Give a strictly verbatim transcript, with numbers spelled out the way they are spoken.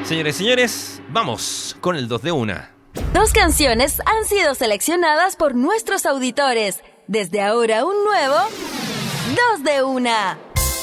Señores y señores, vamos con el dos de una. Dos canciones han sido seleccionadas por nuestros auditores. Desde ahora un nuevo dos de una.